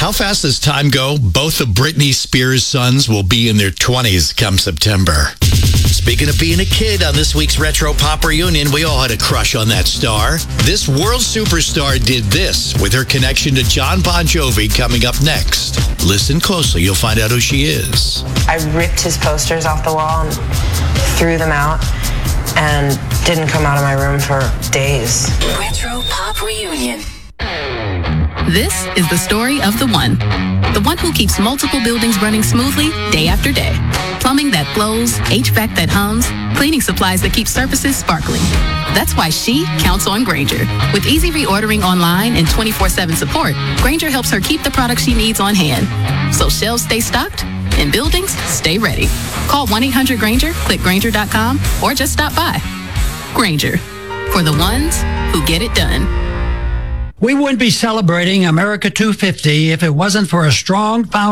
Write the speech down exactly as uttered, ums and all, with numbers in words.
How fast does time go? Both of Britney Spears' sons will be in their twenties come September. Speaking of being a kid, on this week's Retro Pop Reunion, we all had a crush on that star. This world superstar did this with her connection to John Bon Jovi coming up next. Listen closely. You'll find out who she is. I ripped his posters off the wall and threw them out and didn't come out of my room for days. Retro Pop Reunion. This is the story of the one. The one who keeps multiple buildings running smoothly day after day. Plumbing that flows, H V A C that hums, cleaning supplies that keep surfaces sparkling. That's why she counts on Grainger. With easy reordering online and twenty-four seven support, Grainger helps her keep the products she needs on hand. So shelves stay stocked and buildings stay ready. Call one eight hundred Grainger, click Grainger dot com, or just stop by. Grainger, for the ones who get it done. We wouldn't be celebrating America two fifty if it wasn't for a strong foundation